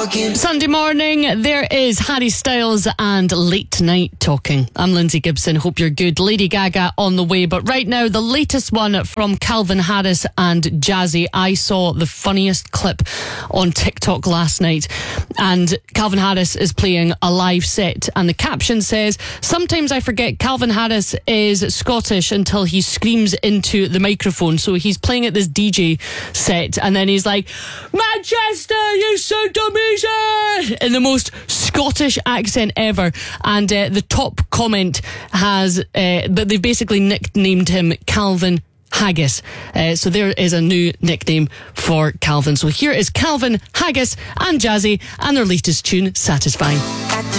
talking. Sunday morning, there is Harry Styles and Late Night Talking. I'm Lindsay Gibson. Hope you're good. Lady Gaga on the way. But right now, the latest one from Calvin Harris and Jazzy. I saw the funniest clip on TikTok last night. And Calvin Harris is playing a live set. And the caption says, "Sometimes I forget Calvin Harris is Scottish until he screams into the microphone." So he's playing at this DJ set. And then he's like, "Manchester, you sound amazing!" in the most Scottish accent ever. And the top comment has that they've basically nicknamed him Calvin Haggis. So there is a new nickname for Calvin. So here is Calvin Haggis and Jazzy and their latest tune, Satisfying.